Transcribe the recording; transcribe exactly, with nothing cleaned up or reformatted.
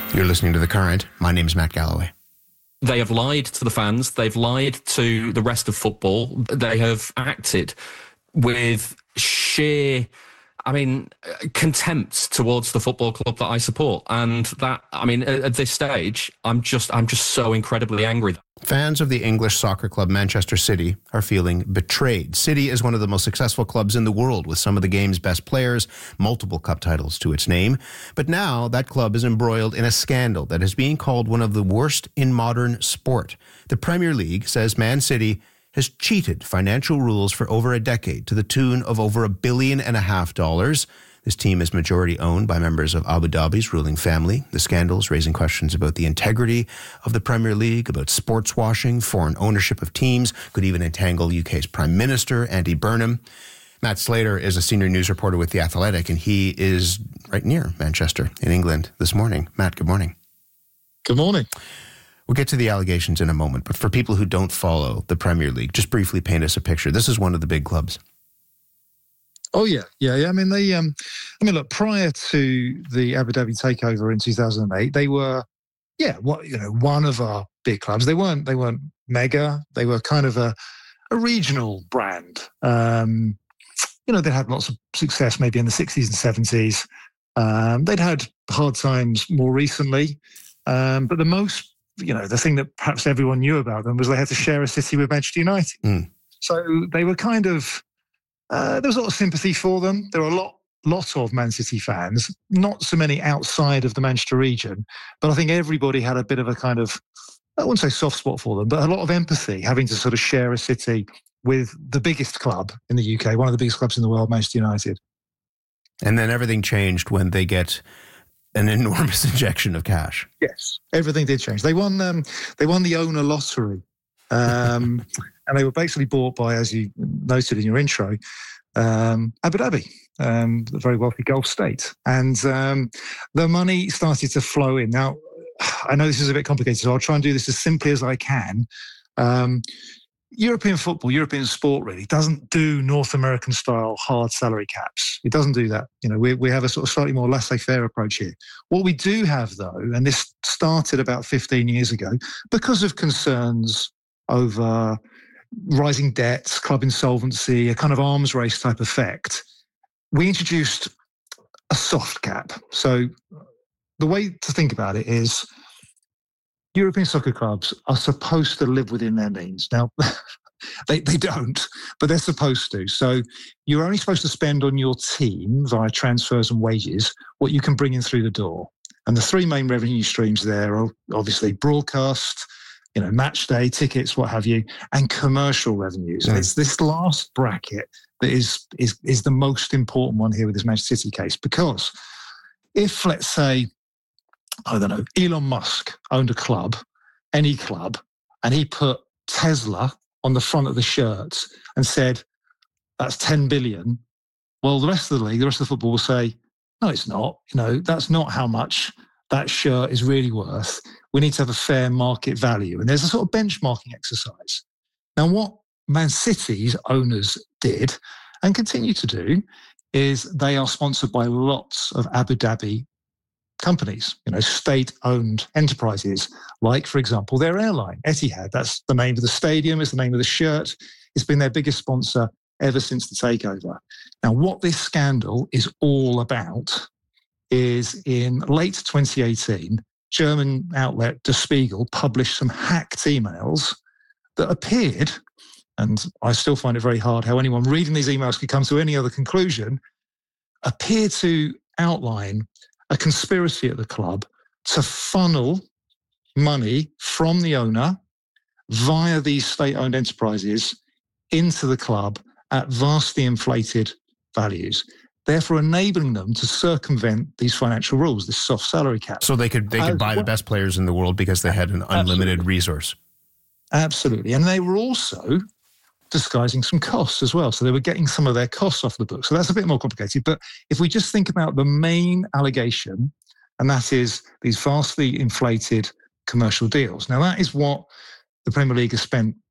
You're listening to The Current. My name's Matt Galloway. They have lied to the fans. They've lied to the rest of football. They have acted with sheer, I mean, contempt towards the football club that I support. And that, I mean, at, at this stage, I'm just, I'm just so incredibly angry. Fans of the English soccer club Manchester City are feeling betrayed. City is one of the most successful clubs in the world with some of the game's best players, multiple cup titles to its name. But now that club is embroiled in a scandal that is being called one of the worst in modern sport. The Premier League says Man City has cheated financial rules for over a decade to the tune of over a billion and a half dollars. This team is majority owned by members of Abu Dhabi's ruling family. The scandals raising questions about the integrity of the Premier League, about sports washing, foreign ownership of teams, could even entangle U K's Prime Minister, Andy Burnham. Matt Slater is a senior news reporter with The Athletic, and he is right near Manchester in England this morning. Matt, good morning. Good morning. We'll get to the allegations in a moment, but for people who don't follow the Premier League, just briefly paint us a picture. This is one of the big clubs. Oh, yeah. Yeah, yeah. I mean, they, um, I mean, look, prior to the Abu Dhabi takeover in two thousand eight, they were, yeah, what, you know, one of our big clubs. They weren't, they weren't mega. They were kind of a, a regional brand. Um, you know, they had lots of success maybe in the sixties and seventies. Um, they'd had hard times more recently. Um, but the most, you know, the thing that perhaps everyone knew about them was they had to share a city with Manchester United. Mm. So they were kind of, Uh, there was a lot of sympathy for them. There were a lot, lot of Man City fans, not so many outside of the Manchester region, but I think everybody had a bit of a kind of, I wouldn't say soft spot for them, but a lot of empathy, having to sort of share a city with the biggest club in the U K, one of the biggest clubs in the world, Manchester United. And then everything changed when they get an enormous injection of cash. Yes, everything did change. They won. Um, they won the owner lottery. Um, and they were basically bought by, as you noted in your intro, um, Abu Dhabi, um, the very wealthy Gulf state. And um, the money started to flow in. Now, I know this is a bit complicated, so I'll try and do this as simply as I can. Um, European football, European sport really doesn't do North American style hard salary caps. It doesn't do that. You know, we we have a sort of slightly more laissez-faire approach here. What we do have though, and this started about fifteen years ago, because of concerns over rising debts, club insolvency, a kind of arms race type effect, we introduced a soft cap. So the way to think about it is European soccer clubs are supposed to live within their means. Now, they, they don't, but they're supposed to. So you're only supposed to spend on your team via transfers and wages what you can bring in through the door. And the three main revenue streams there are obviously broadcast, you know, match day tickets, what have you, and commercial revenues. Mm. And it's this last bracket that is, is, is the most important one here with this Manchester City case, because if, let's say, I don't know, Elon Musk owned a club, any club, and he put Tesla on the front of the shirt and said, that's ten billion. Well, the rest of the league, the rest of the football will say, no, it's not. You know, that's not how much that shirt is really worth. We need to have a fair market value. And there's a sort of benchmarking exercise. Now, what Man City's owners did and continue to do is they are sponsored by lots of Abu Dhabi companies, you know, state-owned enterprises, like, for example, their airline, Etihad. That's the name of the stadium, is the name of the shirt. It's been their biggest sponsor ever since the takeover. Now, what this scandal is all about is in late twenty eighteen, German outlet Der Spiegel published some hacked emails that appeared, and I still find it very hard how anyone reading these emails could come to any other conclusion, appear to outline a conspiracy at the club to funnel money from the owner via these state-owned enterprises into the club at vastly inflated values, therefore enabling them to circumvent these financial rules, this soft salary cap. So they could they could As buy well. the best players in the world because they had an unlimited Absolutely. resource. Absolutely. And they were also disguising some costs as well. So they were getting some of their costs off the book. So that's a bit more complicated. But if we just think about the main allegation, and that is these vastly inflated commercial deals. Now, that is what the Premier League has spent